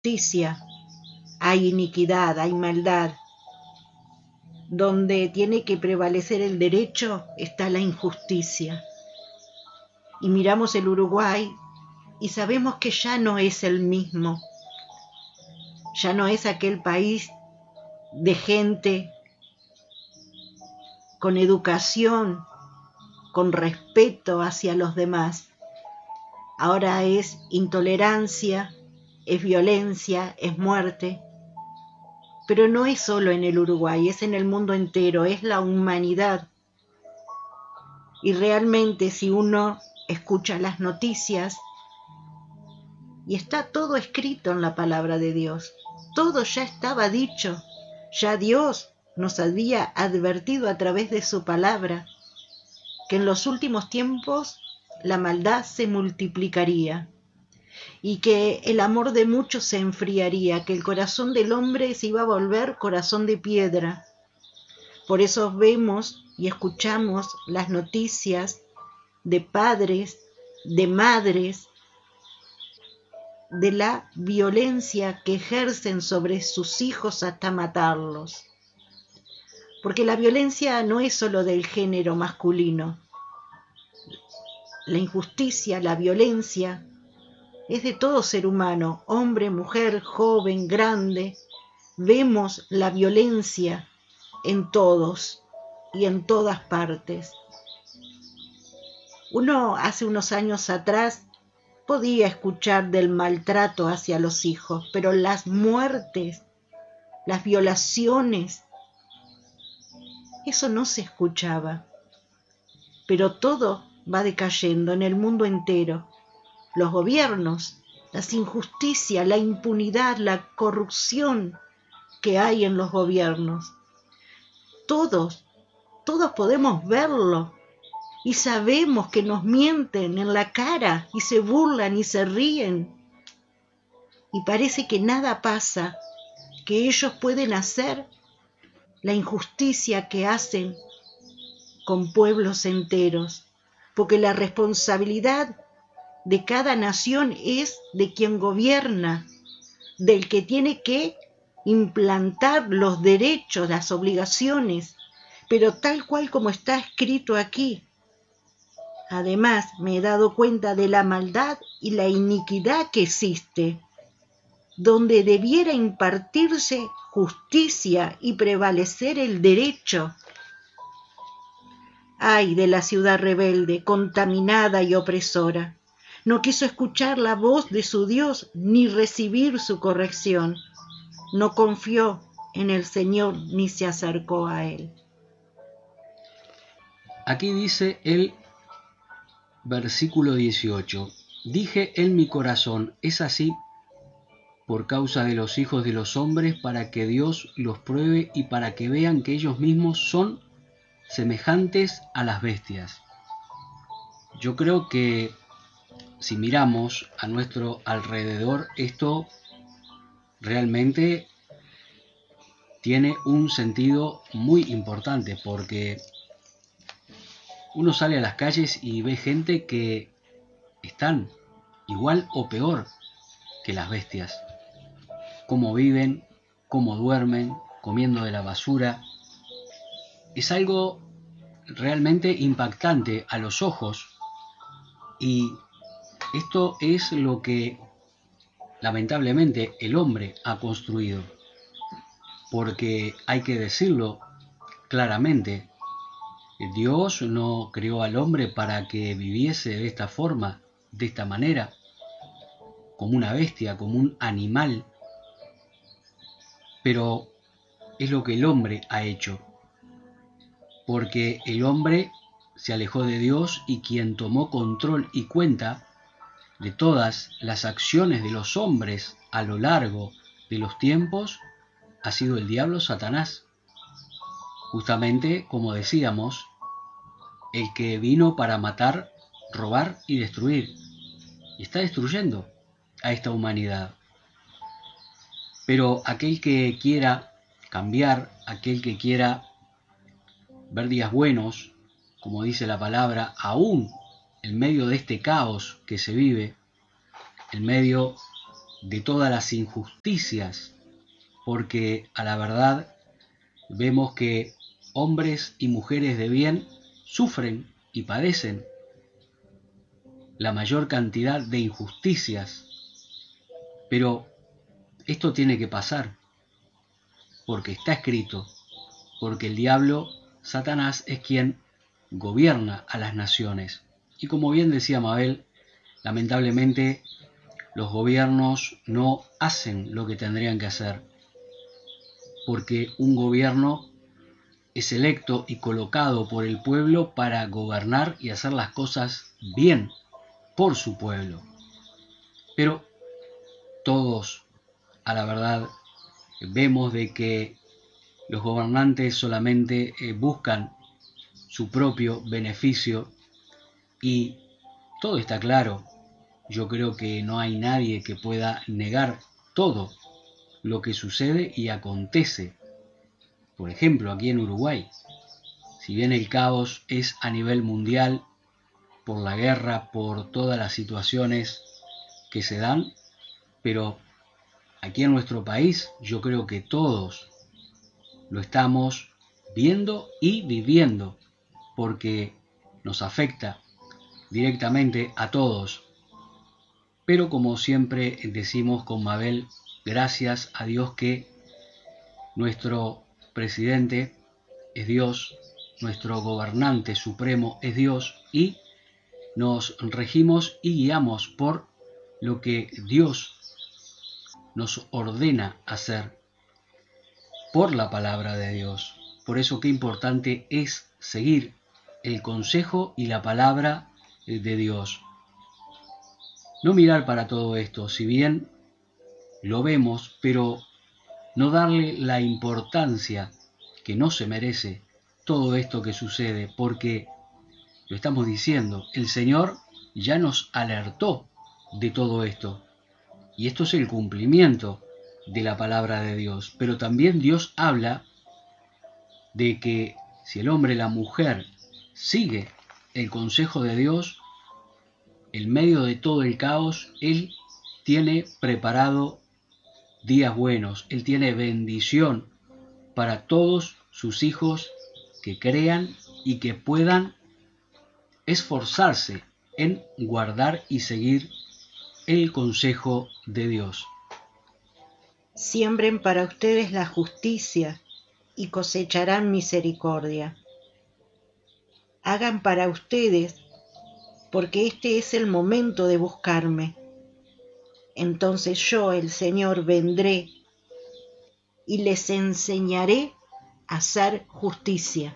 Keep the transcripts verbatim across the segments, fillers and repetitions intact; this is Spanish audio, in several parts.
justicia, hay iniquidad, hay maldad. Donde tiene que prevalecer el derecho está la injusticia. Y miramos el Uruguay y sabemos que ya no es el mismo. Ya no es aquel país de gente con educación, con respeto hacia los demás. Ahora es intolerancia, es violencia, es muerte. Pero no es solo en el Uruguay, es en el mundo entero, es la humanidad. Y realmente si uno escucha las noticias, y está todo escrito en la palabra de Dios, todo ya estaba dicho, ya Dios nos había advertido a través de su palabra que en los últimos tiempos la maldad se multiplicaría y que el amor de muchos se enfriaría, que el corazón del hombre se iba a volver corazón de piedra. Por eso vemos y escuchamos las noticias de padres, de madres, de la violencia que ejercen sobre sus hijos hasta matarlos. Porque la violencia no es solo del género masculino. La injusticia, la violencia, es de todo ser humano, hombre, mujer, joven, grande. Vemos la violencia en todos y en todas partes. Uno hace unos años atrás podía escuchar del maltrato hacia los hijos, pero las muertes, las violaciones, eso no se escuchaba. Pero todo va decayendo en el mundo entero. Los gobiernos, las injusticias, la impunidad, la corrupción que hay en los gobiernos. Todos, todos podemos verlo y sabemos que nos mienten en la cara y se burlan y se ríen. Y parece que nada pasa, que ellos pueden hacer la injusticia que hacen con pueblos enteros, porque la responsabilidad de cada nación es de quien gobierna, del que tiene que implantar los derechos, las obligaciones, pero tal cual como está escrito aquí. Además, me he dado cuenta de la maldad y la iniquidad que existe, donde debiera impartirse justicia y prevalecer el derecho. Ay de la ciudad rebelde, contaminada y opresora. No quiso escuchar la voz de su Dios ni recibir su corrección. No confió en el Señor ni se acercó a Él. Aquí dice el versículo dieciocho. Dije en mi corazón, es así por causa de los hijos de los hombres, para que Dios los pruebe y para que vean que ellos mismos son semejantes a las bestias. Yo creo que si miramos a nuestro alrededor, esto realmente tiene un sentido muy importante, porque uno sale a las calles y ve gente que están igual o peor que las bestias. Cómo viven, cómo duermen, comiendo de la basura. Es algo realmente impactante a los ojos, y esto es lo que lamentablemente el hombre ha construido, porque hay que decirlo claramente, Dios no creó al hombre para que viviese de esta forma, de esta manera, como una bestia, como un animal, pero es lo que el hombre ha hecho, porque el hombre se alejó de Dios y quien tomó control y cuenta de todas las acciones de los hombres a lo largo de los tiempos ha sido el diablo, Satanás. Justamente, como decíamos, el que vino para matar, robar y destruir. Y está destruyendo a esta humanidad. Pero aquel que quiera cambiar, aquel que quiera ver días buenos, como dice la palabra, aún en medio de este caos que se vive, en medio de todas las injusticias, porque a la verdad vemos que hombres y mujeres de bien sufren y padecen la mayor cantidad de injusticias, pero esto tiene que pasar, porque está escrito, porque el diablo, Satanás, es quien gobierna a las naciones. Y como bien decía Mabel, lamentablemente los gobiernos no hacen lo que tendrían que hacer, porque un gobierno es electo y colocado por el pueblo para gobernar y hacer las cosas bien por su pueblo. Pero todos, a la verdad, vemos de que los gobernantes solamente eh, buscan su propio beneficio y todo está claro. Yo creo que no hay nadie que pueda negar todo lo que sucede y acontece. Por ejemplo, aquí en Uruguay, si bien el caos es a nivel mundial por la guerra, por todas las situaciones que se dan, pero aquí en nuestro país yo creo que todos lo estamos viendo y viviendo, porque nos afecta directamente a todos. Pero como siempre decimos con Mabel, gracias a Dios que nuestro presidente es Dios, nuestro gobernante supremo es Dios, y nos regimos y guiamos por lo que Dios nos ordena hacer, por la palabra de Dios. Por eso qué importante es seguir el consejo y la palabra de Dios. No mirar para todo esto, si bien lo vemos, pero no darle la importancia que no se merece todo esto que sucede, porque lo estamos diciendo, el Señor ya nos alertó de todo esto, y esto es el cumplimiento de la palabra de Dios. Pero también Dios habla de que si el hombre y la mujer sigue el consejo de Dios, en medio de todo el caos, Él tiene preparado días buenos, Él tiene bendición para todos sus hijos que crean y que puedan esforzarse en guardar y seguir el consejo de Dios. Siembren para ustedes la justicia y cosecharán misericordia. Hagan para ustedes, porque este es el momento de buscarme. Entonces yo, el Señor, vendré y les enseñaré a hacer justicia.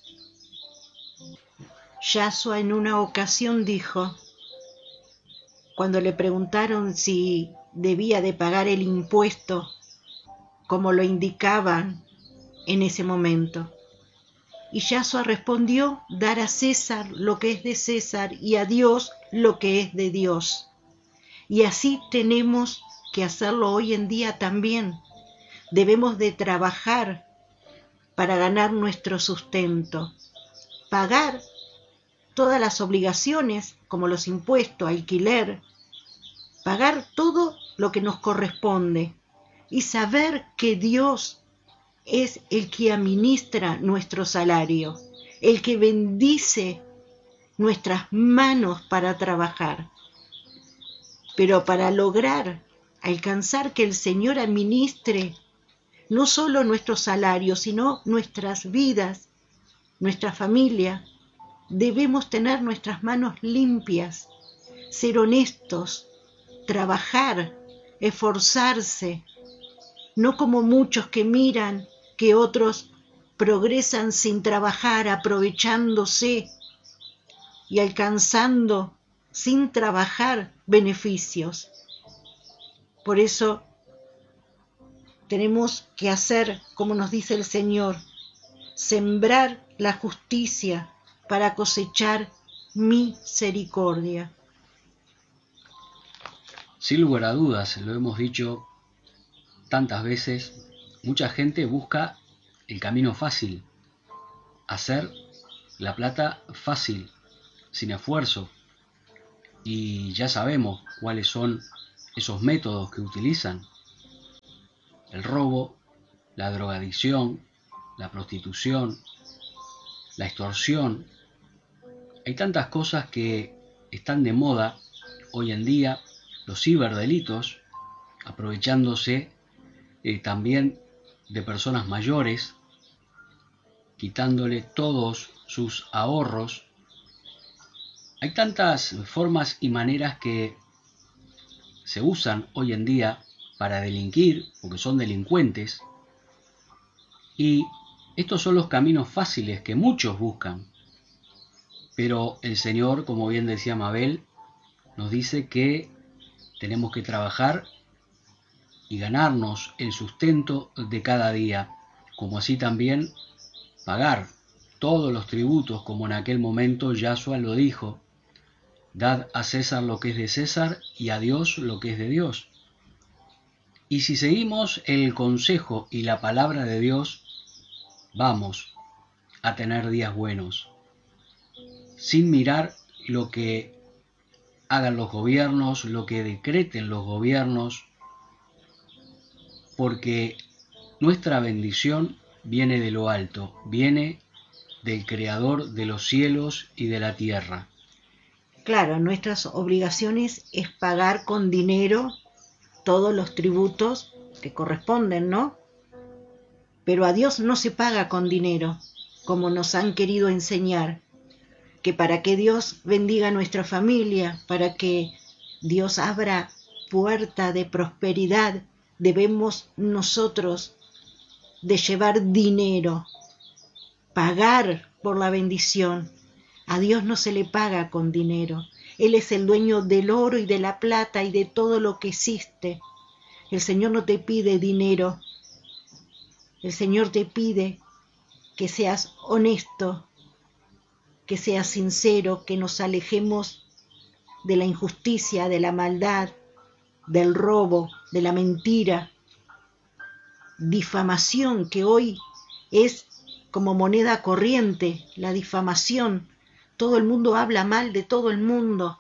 Yashua en una ocasión dijo, cuando le preguntaron si debía de pagar el impuesto, como lo indicaban en ese momento. Y Yashua respondió, dar a César lo que es de César y a Dios lo que es de Dios. Y así tenemos que hacerlo hoy en día también. Debemos de trabajar para ganar nuestro sustento, pagar todas las obligaciones como los impuestos, alquiler, pagar todo lo que nos corresponde y saber que Dios es el que administra nuestro salario, el que bendice nuestras manos para trabajar. Pero para lograr alcanzar que el Señor administre no solo nuestro salario, sino nuestras vidas, nuestra familia, debemos tener nuestras manos limpias, ser honestos, trabajar, esforzarse, no como muchos que miran que otros progresan sin trabajar, aprovechándose y alcanzando sin trabajar beneficios. Por eso tenemos que hacer, como nos dice el Señor, sembrar la justicia para cosechar misericordia. Sin lugar a dudas, lo hemos dicho tantas veces, mucha gente busca el camino fácil, hacer la plata fácil, sin esfuerzo. Y ya sabemos cuáles son esos métodos que utilizan: el robo, la drogadicción, la prostitución, la extorsión. Hay tantas cosas que están de moda hoy en día, los ciberdelitos, aprovechándose eh, también de personas mayores, quitándole todos sus ahorros. Hay tantas formas y maneras que se usan hoy en día para delinquir, porque son delincuentes, y estos son los caminos fáciles que muchos buscan. Pero el Señor, como bien decía Mabel, nos dice que tenemos que trabajar y ganarnos el sustento de cada día, como así también pagar todos los tributos, como en aquel momento Yahshua lo dijo: dad a César lo que es de César y a Dios lo que es de Dios. Y si seguimos el consejo y la palabra de Dios, vamos a tener días buenos, sin mirar lo que hagan los gobiernos, lo que decreten los gobiernos, porque nuestra bendición viene de lo alto, viene del Creador de los cielos y de la tierra. Claro, nuestras obligaciones es pagar con dinero todos los tributos que corresponden, ¿no? Pero a Dios no se paga con dinero, como nos han querido enseñar, que para que Dios bendiga a nuestra familia, para que Dios abra puerta de prosperidad, debemos nosotros de llevar dinero, pagar por la bendición. A Dios no se le paga con dinero. Él es el dueño del oro y de la plata y de todo lo que existe. El Señor no te pide dinero. El Señor te pide que seas honesto, que seas sincero, que nos alejemos de la injusticia, de la maldad, del robo, de la mentira, difamación, que hoy es como moneda corriente, la difamación. Todo el mundo habla mal de todo el mundo.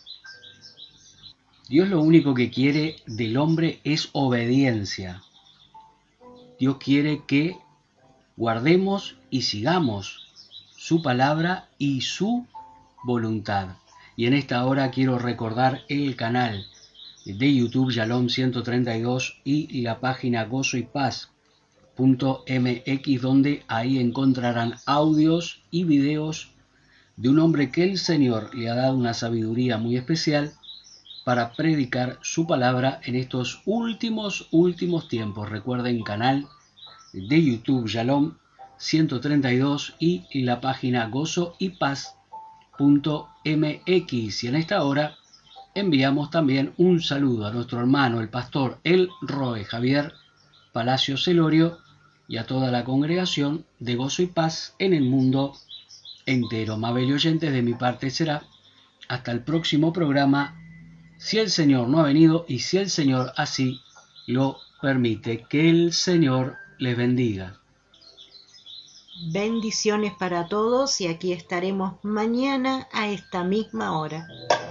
Dios lo único que quiere del hombre es obediencia. Dios quiere que guardemos y sigamos su palabra y su voluntad. Y en esta hora quiero recordar el canal de YouTube Shalom ciento treinta y dos y la página gozo y paz punto m x, donde ahí encontrarán audios y videos de un hombre que el Señor le ha dado una sabiduría muy especial para predicar su palabra en estos últimos, últimos tiempos. Recuerden, canal de YouTube Shalom ciento treinta y dos y la página gozo y paz punto m x. Y en esta hora enviamos también un saludo a nuestro hermano, el pastor El Roe Javier Palacio Celorio, y a toda la congregación de Gozo y Paz en el mundo entero. Mabel y oyentes, de mi parte será hasta el próximo programa, si el Señor no ha venido y si el Señor así lo permite. Que el Señor les bendiga. Bendiciones para todos y aquí estaremos mañana a esta misma hora.